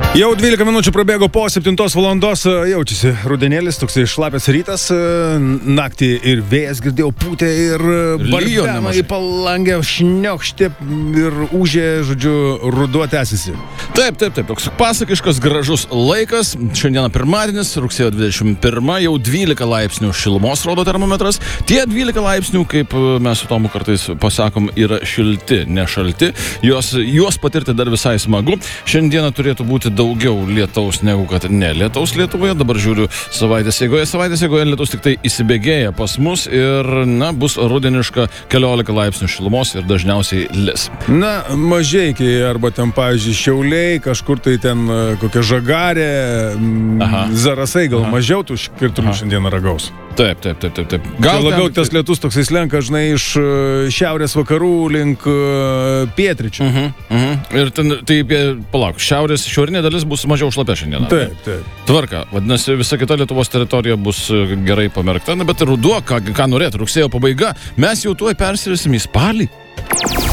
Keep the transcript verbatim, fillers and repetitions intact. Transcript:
Jau dvylika minučių prabėgo po septintos valandos, jaučiasi rudenėlis, toksai šlapias rytas, naktį ir vėjas girdėjau pūtė ir barbeno į palangę, šniokštė ir užė, žodžiu, ruduo tęsiasi. Taip, taip, taip, toks pasakiškas gražus laikas, šiandieną pirmadienis, rugsėjo dvidešimt pirma, jau dvylika laipsnių šilumos rodo termometras, tie dvylika laipsnių, kaip mes su Tomu kartais pasakom, yra šilti, ne šalti, juos, juos patirti dar visai smagu, šiandieną turėtų būti daugiau lietaus negu kad ne lietaus Lietuvoje. Dabar žiūriu savaitės eigoje. Savaitės eigoje lietaus tik tai įsibėgėja pas mus ir, na, bus rudeniška keliolika laipsnių šilumos ir dažniausiai lis. Na, Mažeikiai arba ten, pavyzdžiui, Šiauliai, kažkur tai ten kokia Žagarė, Aha. Zarasai gal Aha. mažiau tų skirtumų šiandieną ragaus. Taip, taip, taip, taip, taip. Gal labiau ten... tas lietus toksai slenka, žinai, iš šiaurės vakarų link pietryčių. Uh -huh, uh -huh. Ir ten, tai, palauk, šiaurės, šiaurinė dalis bus mažiau šlapia šiandieną. Taip, taip. Tvarka, vadinasi, visa kita Lietuvos teritorija bus gerai pamerkta, na, bet ruduo, ką, ką norėt, rugsėjo pabaiga, mes jau tuoj persirisim į spalį.